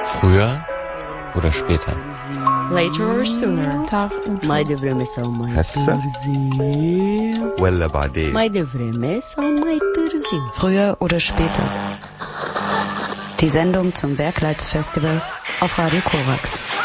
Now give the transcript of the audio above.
Früher oder später? Later or sooner. ما يدري مسا وما هسه ولا بعدين ما يدري مسا وما يترزي. Früher oder später. Die Sendung zum Werkleitsfestival auf Radio Korax.